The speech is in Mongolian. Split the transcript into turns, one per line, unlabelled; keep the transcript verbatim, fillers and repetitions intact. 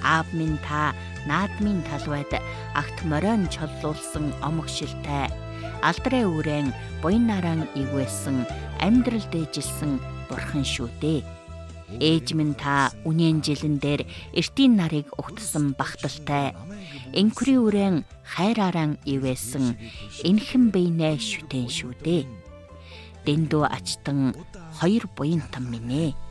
Аав минь та наадмын талбайд агт морион чоллуулсан омог шилтэй алдрын үрэн буйнаран ивэсэн амьдрал дэжилсэн бурхан шүү дээ. Ээж минь та үнэн жилэн дээр эртийн нарыг угтсан багталтай энхрийн үрэн хайрааран ивэсэн энхэн биенэ шүтэн шүү дээ. Дэндүү ачтан хоёр буянтан минь ээ.